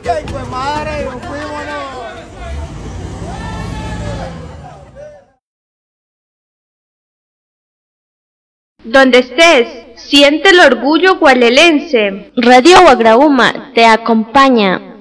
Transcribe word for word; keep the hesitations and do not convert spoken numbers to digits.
¡Ay, pues madre! ¡Nos fuimos! Donde estés, siente el orgullo gualelense. Radio Guagraúma te acompaña.